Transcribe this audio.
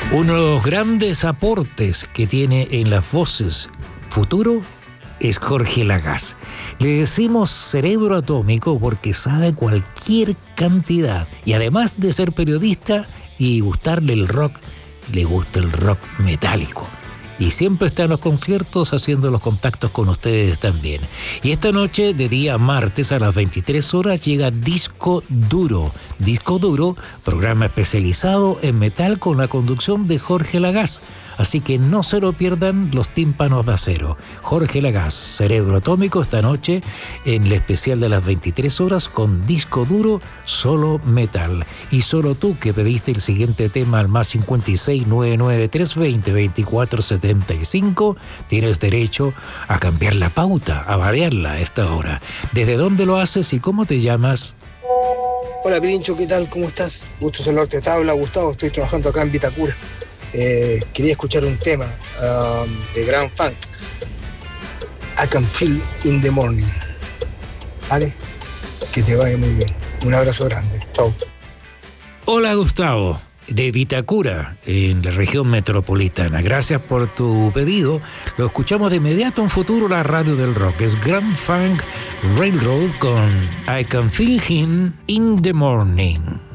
Uno de los grandes aportes que tiene en las voces futuro es Jorge Lagasse. Le decimos cerebro atómico porque sabe cualquier cantidad y además de ser periodista y gustarle el rock, le gusta el rock metálico. Y siempre está en los conciertos haciendo los contactos con ustedes también. Y esta noche, de día martes a las 23 horas, llega Disco Duro. Disco Duro, programa especializado en metal con la conducción de Jorge Lagasse. Así que no se lo pierdan los tímpanos de acero. Jorge Lagasse, Cerebro Atómico, esta noche en el especial de las 23 horas con Disco Duro, solo metal. Y solo tú que pediste el siguiente tema al más 56 99 320 24 75, tienes derecho a cambiar la pauta, a variarla a esta hora. ¿Desde dónde lo haces y cómo te llamas? Hola Pirincho, ¿qué tal? ¿Cómo estás? Gusto saludarte. Te habla Gustavo, estoy trabajando acá en Vitacura. Quería escuchar un tema de Grand Funk, I Can Feel in the Morning. ¿Vale? Que te vaya muy bien. Un abrazo grande. Chau. Hola Gustavo, de Vitacura, en la región metropolitana. Gracias por tu pedido. Lo escuchamos de inmediato en Futuro, la radio del rock. Es Grand Funk Railroad con I Can Feel Him in the Morning.